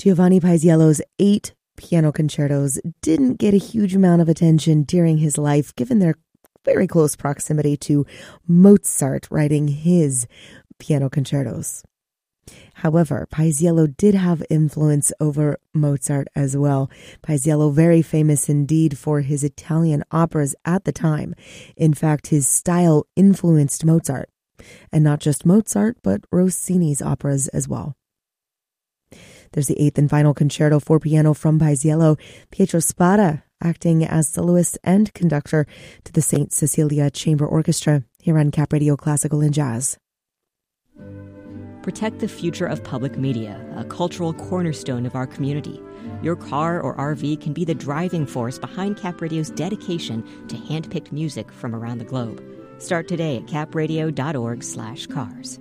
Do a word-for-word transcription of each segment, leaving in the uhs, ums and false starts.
Giovanni Paisiello's eight piano concertos didn't get a huge amount of attention during his life, given their very close proximity to Mozart writing his piano concertos. However, Paisiello did have influence over Mozart as well. Paisiello, very famous indeed for his Italian operas at the time. In fact, his style influenced Mozart. And not just Mozart, but Rossini's operas as well. There's the eighth and final concerto for piano from Paisiello, Pietro Spada acting as soloist and conductor to the Saint Cecilia Chamber Orchestra here on Cap Radio Classical and Jazz. Protect the future of public media, a cultural cornerstone of our community. Your car or R V can be the driving force behind Cap Radio's dedication to hand-picked music from around the globe. Start today at capradio.org slash cars.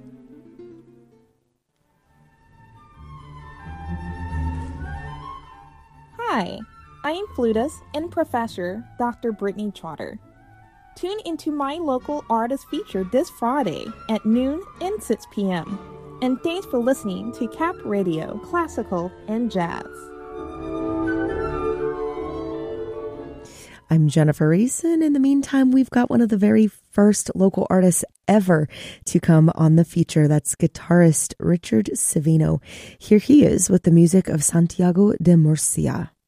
Hi, I am flutist and professor Doctor Brittany Trotter. Tune into my local artist feature this Friday at noon and six p.m. And thanks for listening to Cap Radio, Classical and Jazz. I'm Jennifer Reese, and in the meantime, we've got one of the very first local artists ever to come on the feature. That's guitarist Richard Savino. Here he is with the music of Santiago de Murcia.